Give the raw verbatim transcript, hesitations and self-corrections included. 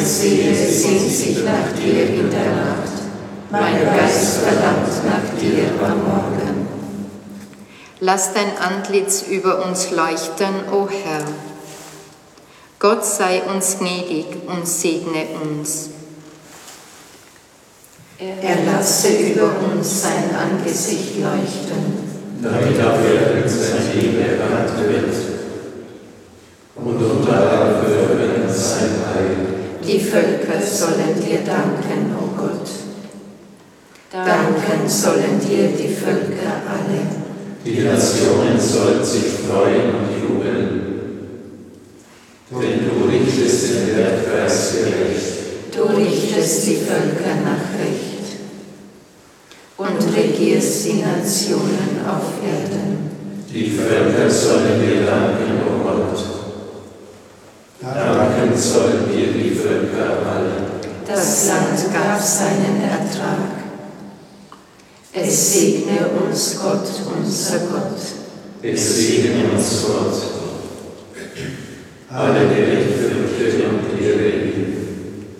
Seele sehnt sich nach dir in der Nacht, mein Geist verlangt nach dir am Morgen. Lass dein Antlitz über uns leuchten, o Herr. Gott sei uns gnädig und segne uns. Er lasse über uns sein Angesicht leuchten, damit auf Erden sein Leben erkannt wird und unter allen Völkern sein Heil. Die Völker sollen dir danken, o Gott. Danken sollen dir die Völker alle. Die Nationen sollen sich freuen und jubeln, denn du richtest den Erdkreis gerecht. Du richtest die Völker nach Recht und regierst die Nationen auf Erden. Die Völker sollen dir danken, o Gott. Danken sollen dir die Völker alle. Das Land gab seinen Ertrag. Es segne uns Gott, unser Gott. Es segne uns Gott. Alle, die